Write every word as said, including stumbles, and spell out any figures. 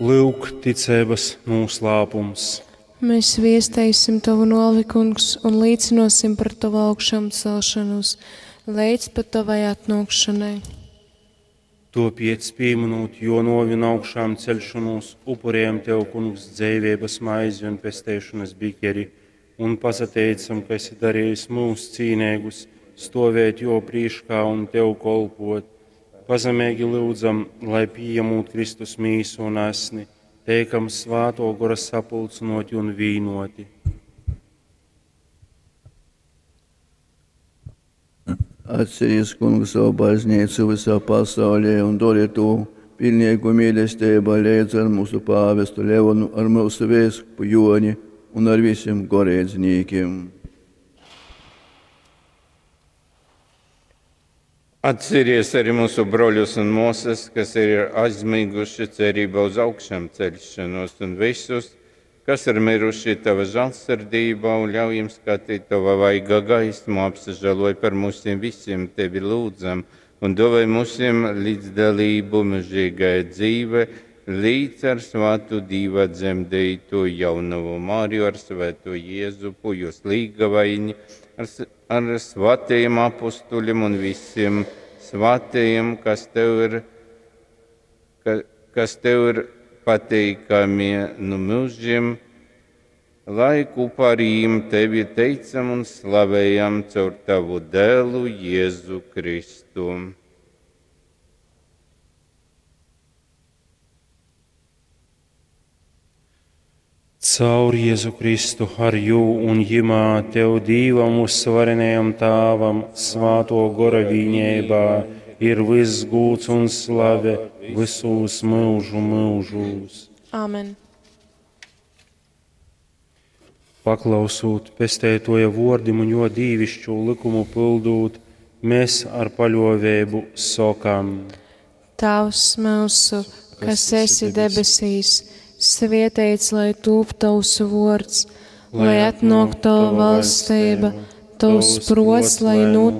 Lūk, ticības noslēpums. Mēs viestēsim tavu nāvi, kungs, un līdzinosim par tavu augšām celšanos, līdz pat tavai atnākšanai. Topiet pieminot, jo novina augšām celšanos, upurējam tev, kungs, dzīvības maizi un pestēšanas bikeri, un pasateicam, ka esi darījis mūs cīnīgus, stovēt jo priekšā un tev kolpot. Pazemīgi lūdzam, lai pieņemot Kristus mīsu un asni, teikam svāto gora sapulcinoti un vīnoti. Atceries, kungs, savu baznīcu visā pasaulē un dodiet to pilnīgu mīlestību līdz ar mūsu pāvestu Leonu, ar mūsu vīskupu Joni un ar visiem garīdzniekiem. Atceries arī mūsu broļus un mūsas, kas ir aizmiguši cerībā uz augšām celšanos, un visus, kas ir miruši tava žēlsirdībā, un ļauj jums skatīt tava vaiga gaismu, apsažēloj par mūsiem visiem tevi lūdzam, un dāvāj mūsiem līdzdalību mūžīgai dzīve, līdz ar svātu Dieva dzemdītu jaunavu Mariju, ar svētu Jēzu, pujus līgavaini, ar, ar svētajiem apustuļiem un visiem svētajiem, kas tev ir, ka, kas tev ir pateikami no mūžiem, lai kopā ar viņiem tevi teicam un slavējam caur tavu dēlu Jēzu Kristu. Caur Jēzu Kristu ar jū un jimā tev Dīvam uzsvarenajam tāvam svāto gora vienībā ir viss gūts un slave visos mūžu mūžos. Āmen. Paklausot pestētoja vordim un jo dīvišķu likumu pildūt, mēs ar paļovēbu sokam. Tavs mūsu, kas esi debesīs, svētīts, lai tūp tavs vārds, lai atnāk tava valstība, tavs prots, lai notiek